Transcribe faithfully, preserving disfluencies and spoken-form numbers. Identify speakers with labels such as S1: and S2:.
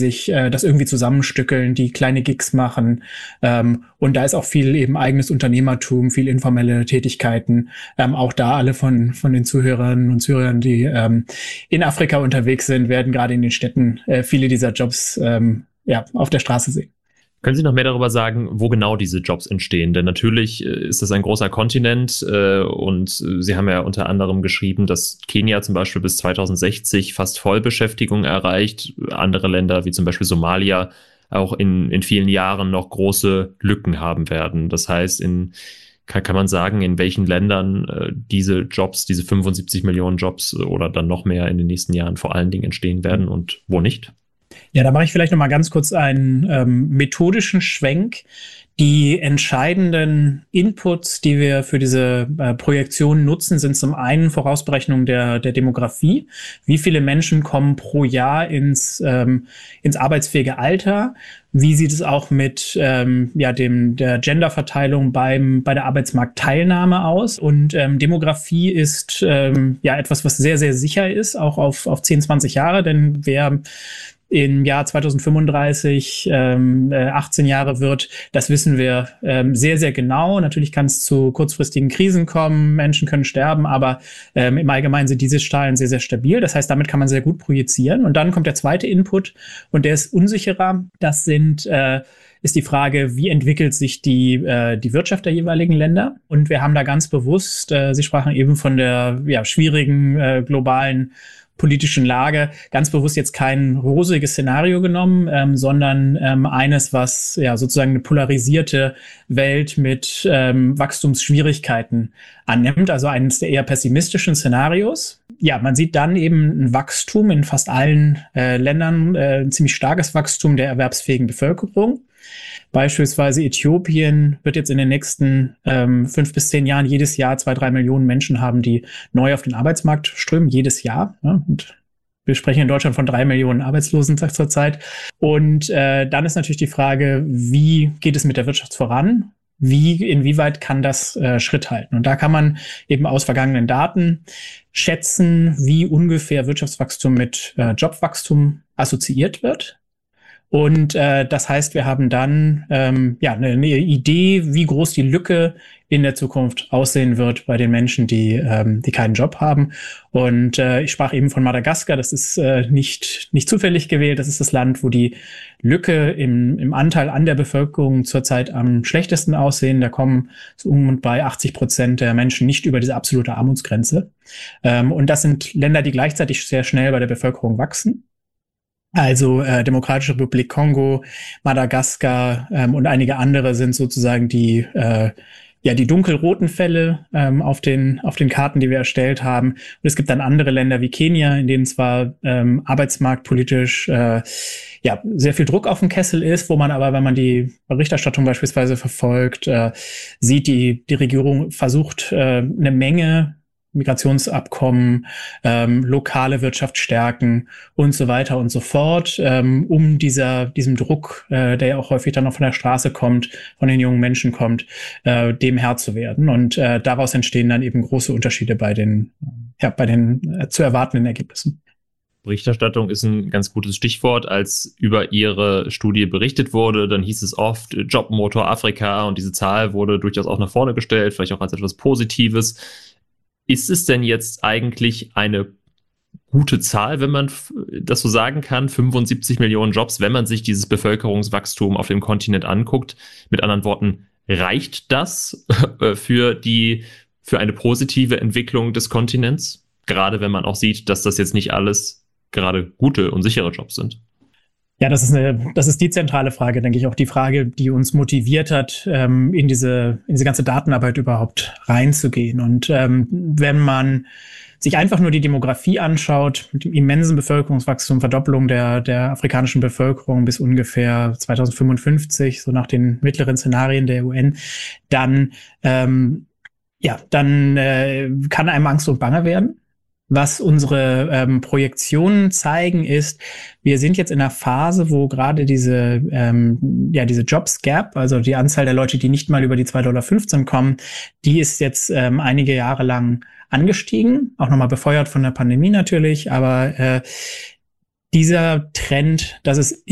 S1: sich äh, das irgendwie zusammenstückeln, die kleine Gigs machen. Ähm, und da ist auch viel eben eigenes Unternehmertum, viel informelle Tätigkeiten. Ähm, auch da alle von von den Zuhörerinnen und Zuhörern, die ähm, in Afrika unterwegs sind, werden gerade in den Städten äh, viele dieser Jobs ähm, ja auf der Straße sehen.
S2: Können Sie noch mehr darüber sagen, wo genau diese Jobs entstehen? Denn natürlich ist das ein großer Kontinent äh, und Sie haben ja unter anderem geschrieben, dass Kenia zum Beispiel bis zweitausendsechzig fast Vollbeschäftigung erreicht. Andere Länder wie zum Beispiel Somalia auch in, in vielen Jahren noch große Lücken haben werden. Das heißt, in, kann, kann man sagen, in welchen Ländern äh, diese Jobs, diese fünfundsiebzig Millionen Jobs oder dann noch mehr in den nächsten Jahren vor allen Dingen entstehen werden und wo nicht?
S1: Ja, da mache ich vielleicht noch mal ganz kurz einen ähm, methodischen Schwenk. Die entscheidenden Inputs, die wir für diese äh, Projektion nutzen, sind zum einen Vorausberechnung der, der Demografie. Wie viele Menschen kommen pro Jahr ins, ähm, ins arbeitsfähige Alter? Wie sieht es auch mit ähm, ja, dem, der Genderverteilung beim, bei der Arbeitsmarktteilnahme aus? Und ähm, Demografie ist ähm, ja etwas, was sehr, sehr sicher ist, auch auf, auf zehn, zwanzig Jahre. Denn wer im Jahr zweitausendfünfunddreißig ähm, achtzehn Jahre wird, das wissen wir ähm, sehr, sehr genau. Natürlich kann es zu kurzfristigen Krisen kommen, Menschen können sterben, aber ähm, im Allgemeinen sind diese Zahlen sehr, sehr stabil. Das heißt, damit kann man sehr gut projizieren. Und dann kommt der zweite Input und der ist unsicherer. Das sind äh, ist die Frage, wie entwickelt sich die äh, die Wirtschaft der jeweiligen Länder? Und wir haben da ganz bewusst, äh, Sie sprachen eben von der ja, schwierigen äh, globalen politischen Lage, ganz bewusst jetzt kein rosiges Szenario genommen, ähm, sondern ähm, eines, was ja sozusagen eine polarisierte Welt mit ähm, Wachstumsschwierigkeiten annimmt, also eines der eher pessimistischen Szenarios. Ja, man sieht dann eben ein Wachstum in fast allen äh, Ländern, äh, ein ziemlich starkes Wachstum der erwerbsfähigen Bevölkerung. Beispielsweise Äthiopien wird jetzt in den nächsten ähm, fünf bis zehn Jahren jedes Jahr zwei, drei Millionen Menschen haben, die neu auf den Arbeitsmarkt strömen, jedes Jahr. Ja, und wir sprechen in Deutschland von drei Millionen Arbeitslosen zurzeit. Und äh, dann ist natürlich die Frage, wie geht es mit der Wirtschaft voran? Wie, inwieweit kann das äh, Schritt halten? Und da kann man eben aus vergangenen Daten schätzen, wie ungefähr Wirtschaftswachstum mit äh, Jobwachstum assoziiert wird. Und äh, das heißt, wir haben dann ähm, ja eine, eine Idee, wie groß die Lücke in der Zukunft aussehen wird bei den Menschen, die ähm, die keinen Job haben. Und äh, ich sprach eben von Madagaskar. Das ist äh, nicht nicht zufällig gewählt. Das ist das Land, wo die Lücke im im Anteil an der Bevölkerung zurzeit am schlechtesten aussehen. Da kommen so um und bei achtzig Prozent der Menschen nicht über diese absolute Armutsgrenze. Ähm, und das sind Länder, die gleichzeitig sehr schnell bei der Bevölkerung wachsen. Also äh, Demokratische Republik Kongo, Madagaskar ähm, und einige andere sind sozusagen die äh, ja die dunkelroten Fälle ähm, auf den auf den Karten, die wir erstellt haben. Und es gibt dann andere Länder wie Kenia, in denen zwar ähm, arbeitsmarktpolitisch äh, ja sehr viel Druck auf dem Kessel ist, wo man aber, wenn man die Berichterstattung beispielsweise verfolgt, äh, sieht, die die Regierung versucht äh, eine Menge Migrationsabkommen, ähm, lokale Wirtschaft stärken und so weiter und so fort, ähm, um dieser diesem Druck, äh, der ja auch häufig dann noch von der Straße kommt, von den jungen Menschen kommt, äh, dem Herr zu werden. Und äh, daraus entstehen dann eben große Unterschiede bei den ja bei den äh, zu erwartenden Ergebnissen.
S2: Berichterstattung ist ein ganz gutes Stichwort. Als über Ihre Studie berichtet wurde, dann hieß es oft Jobmotor Afrika und diese Zahl wurde durchaus auch nach vorne gestellt, vielleicht auch als etwas Positives. Ist es denn jetzt eigentlich eine gute Zahl, wenn man das so sagen kann, fünfundsiebzig Millionen Jobs, wenn man sich dieses Bevölkerungswachstum auf dem Kontinent anguckt? Mit anderen Worten, reicht das für die, für eine positive Entwicklung des Kontinents? Gerade wenn man auch sieht, dass das jetzt nicht alles gerade gute und sichere Jobs sind.
S1: Ja, das ist eine, das ist die zentrale Frage, denke ich, auch die Frage, die uns motiviert hat, ähm, in diese, in diese ganze Datenarbeit überhaupt reinzugehen. Und ähm, wenn man sich einfach nur die Demografie anschaut, mit dem immensen Bevölkerungswachstum, Verdoppelung der, der afrikanischen Bevölkerung bis ungefähr zweitausendfünfundfünfzig, so nach den mittleren Szenarien der U N, dann, ähm, ja, dann äh, kann einem Angst und Bange werden. Was unsere ähm, Projektionen zeigen, ist, wir sind jetzt in einer Phase, wo gerade diese ähm, ja diese Jobs Gap, also die Anzahl der Leute, die nicht mal über die zwei Komma fünfzehn Dollar kommen, die ist jetzt ähm, einige Jahre lang angestiegen, auch nochmal befeuert von der Pandemie natürlich, aber äh, dieser Trend, dass es